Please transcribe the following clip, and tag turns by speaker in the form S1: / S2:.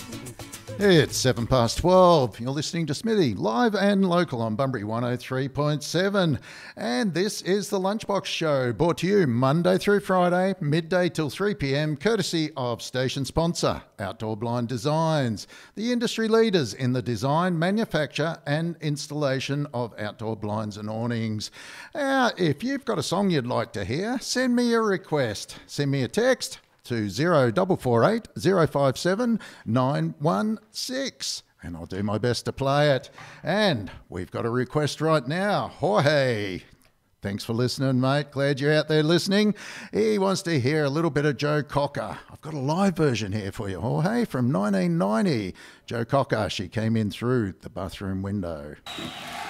S1: It's 12:07. You're listening to Smithy, live and local on Bunbury 103.7. And this is the Lunchbox Show, brought to you Monday through Friday, midday till 3 p.m, courtesy of station sponsor, Outdoor Blind Designs, the industry leaders in the design, manufacture and installation of outdoor blinds and awnings. If you've got a song you'd like to hear, send me a request. Send me a text to 0448 057 916 and I'll do my best to play it. And we've got a request right now. Jorge, thanks for listening, mate. Glad you're out there listening. He wants to hear a little bit of Joe Cocker. I've got a live version here for you, Jorge, from 1990. Joe Cocker, she came in through the bathroom window.